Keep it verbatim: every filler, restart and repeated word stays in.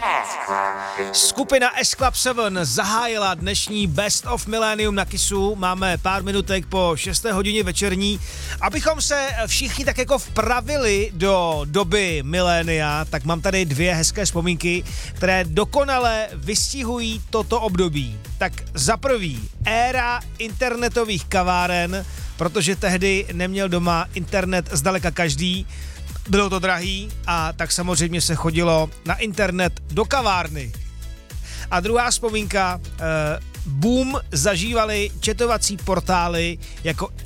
Skupina S Club sedm zahájila dnešní Best of Millennium na Kissu. Máme pár minutek po šesté hodině večerní. Abychom se všichni tak jako vpravili do doby milénia, tak mám tady dvě hezké vzpomínky, které dokonale vystihují toto období. Tak za prvý, éra internetových kaváren, protože tehdy neměl doma internet zdaleka každý, bylo to drahý a tak samozřejmě se chodilo na internet do kavárny. A druhá vzpomínka, eh, boom zažívali četovací portály jako